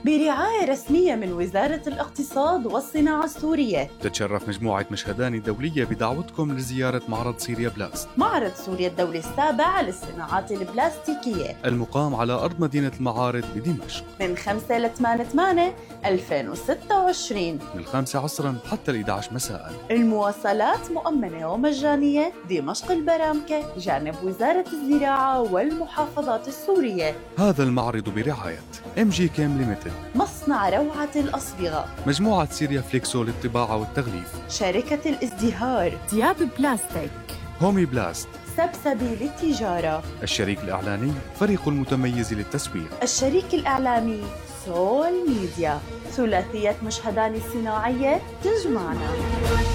برعاية رسمية من وزارة الاقتصاد والصناعة السورية. تتشرف مجموعة مشهدان الدولية بدعوتكم لزيارة معرض سوريا بلاست، معرض سوريا الدولي السابع للصناعات البلاستيكية، المقام على أرض مدينة المعارض بدمشق، من 5 ل 8/8/2026، من 5 عصرا حتى 11 مساء. المواصلات مؤمنة ومجانية. دمشق البرامكة جانب وزارة الزراعة والمحافظات السورية. هذا المعرض برعاية MG Chem Limited، مصنع روعة الأصبغة، مجموعة سيريا فليكسو للطباعة والتغليف، شركة الازدهار، دياب بلاستيك، هومي بلاست، سبسبي للتجارة، الشريك الإعلاني فريق المتميز للتسويق، الشريك الإعلامي سول ميديا. ثلاثية مشهدان الصناعية تجمعنا.